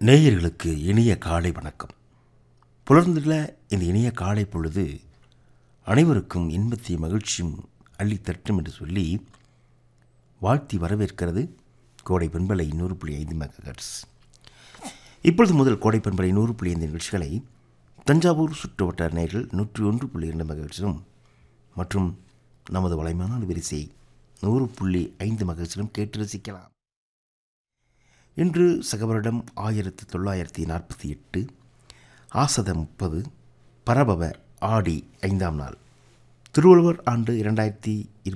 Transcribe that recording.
நேயர்களுக்கு இனிய காலை வணக்கம். புலர்ந்துள்ள இந்த இனிய காலை பொழுது அனைவருக்கும் இன்பத்தையும் மகிழ்ச்சியும் அள்ளி தட்டும் என்று சொல்லி வாழ்த்தி வரவேற்கிறது கோடை பண்பலை 100.5 மெகாஹெர்ட்ஸ். இப்பொழுது முதல் கோடை பண்பலை 100.5 நிகழ்ச்சிகளை தஞ்சாவூர் சுற்று வட்டார நேயர்கள் 101.2 மெகாஹெர்ட்ஸிலும் மற்றும் நமது வலைமான வரிசை 100.5 மெகாஹெர்ட்ஸிலும் கேட்டு ரசிக்கலாம். இன்று சகவரிடம் 1948 ஆசத 30 பரபவ ஆடி 5ஆம் நாள், திருவள்ளுவர் ஆண்டு 2020.